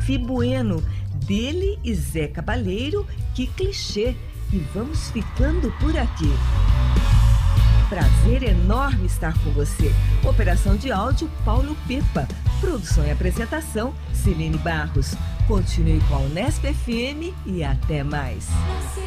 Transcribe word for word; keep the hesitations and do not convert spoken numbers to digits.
Fifi Bueno, dele e Zé Cabaleiro, Que Clichê. E vamos ficando por aqui. Prazer enorme estar com você. Operação de áudio, Paulo Pepa. Produção e apresentação, Celine Barros. Continue com a Unesp F M e até mais.